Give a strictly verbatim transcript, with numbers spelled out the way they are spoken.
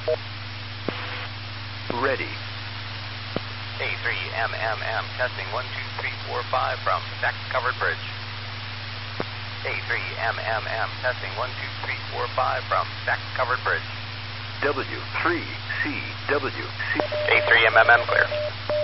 Ready. A three M M M, testing one two three four five from stack covered bridge. A three M M M, testing one two three four five from stack covered bridge. W three C W C. A three M M M, clear.